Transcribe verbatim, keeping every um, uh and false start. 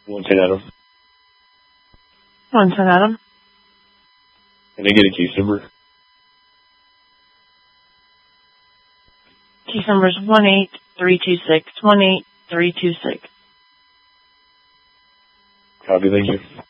One ten Adam. One ten Adam. Can I get a case number? Case number is one eight three two six. one eight three two six. Copy, thank you.